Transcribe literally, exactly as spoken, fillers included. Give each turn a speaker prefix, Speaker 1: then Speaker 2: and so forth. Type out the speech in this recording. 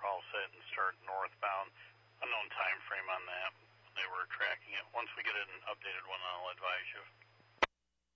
Speaker 1: all set and start northbound. Unknown time frame on that. They were tracking it. Once we get an updated one, I'll advise you.